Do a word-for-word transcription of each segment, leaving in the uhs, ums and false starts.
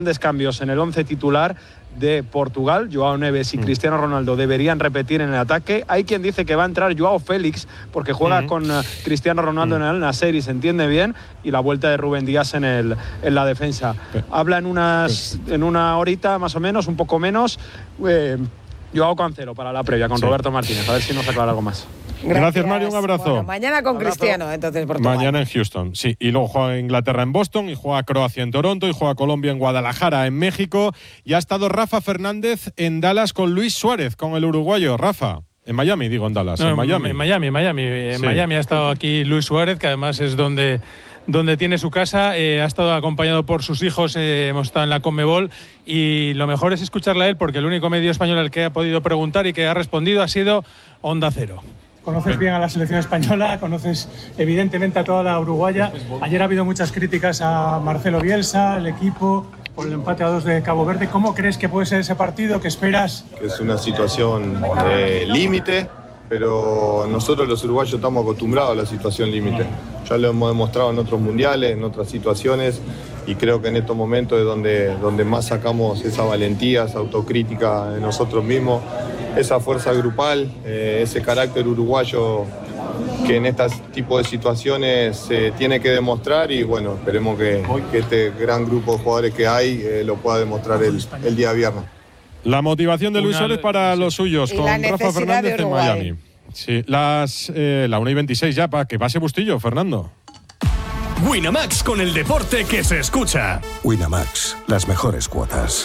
Grandes cambios en el once titular de Portugal. Joao Neves y mm. Cristiano Ronaldo deberían repetir en el ataque. Hay quien dice que va a entrar Joao Félix porque juega mm. con uh, Cristiano Ronaldo mm. en el Al-Nassr y se entiende bien, y la vuelta de Rúben Díaz en, el, en la defensa. Sí. Habla en, unas, sí. en una horita más o menos, un poco menos, eh, Joao Cancelo para la previa con sí. Roberto Martínez, a ver si nos aclara algo más. Gracias, Gracias Mario, un abrazo. Bueno, mañana con abrazo. Cristiano, entonces Portugal. Mañana en Houston, sí. Y luego juega Inglaterra en Boston, y juega Croacia en Toronto, y juega Colombia en Guadalajara, en México. Y ha estado Rafa Fernández en Dallas con Luis Suárez, con el uruguayo. Rafa, en Miami, digo en Dallas, no, en Miami. En Miami, en Miami. En sí. Miami ha estado aquí Luis Suárez, que además es donde... donde tiene su casa, eh, ha estado acompañado por sus hijos, eh, hemos estado en la Conmebol, y lo mejor es escucharle a él, porque el único medio español al que ha podido preguntar y que ha respondido ha sido Onda Cero. Conoces bien a la selección española, conoces evidentemente a toda la uruguaya. Ayer ha habido muchas críticas a Marcelo Bielsa, al equipo, por el empate a dos de Cabo Verde. ¿Cómo crees que puede ser ese partido? ¿Qué esperas? Es una situación de límite, pero nosotros los uruguayos estamos acostumbrados a la situación límite. Ya lo hemos demostrado en otros mundiales, en otras situaciones, y creo que en estos momentos es donde, donde más sacamos esa valentía, esa autocrítica de nosotros mismos, esa fuerza grupal, eh, ese carácter uruguayo que en este tipo de situaciones se eh, tiene que demostrar, y bueno, esperemos que, que este gran grupo de jugadores que hay eh, lo pueda demostrar el, el día viernes. La motivación de Luis Suárez para los suyos, con Rafa Fernández en Miami. Sí, las, eh, la una y veintiséis ya, para que pase Bustillo, Fernando. Winamax, con el deporte que se escucha. Winamax, las mejores cuotas.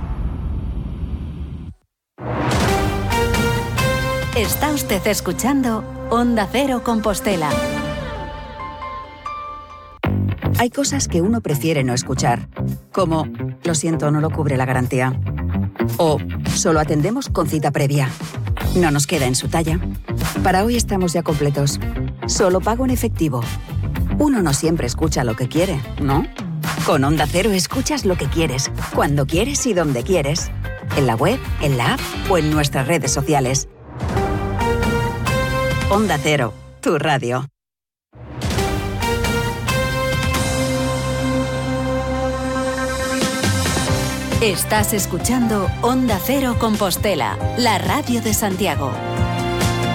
Está usted escuchando Onda Cero Compostela. Hay cosas que uno prefiere no escuchar, como lo siento, no lo cubre la garantía, o solo atendemos con cita previa. No nos queda en su talla. Para hoy estamos ya completos. Solo pago en efectivo. Uno no siempre escucha lo que quiere, ¿no? Con Onda Cero escuchas lo que quieres, cuando quieres y donde quieres. En la web, en la app o en nuestras redes sociales. Onda Cero, tu radio. Estás escuchando Onda Cero Compostela, la radio de Santiago.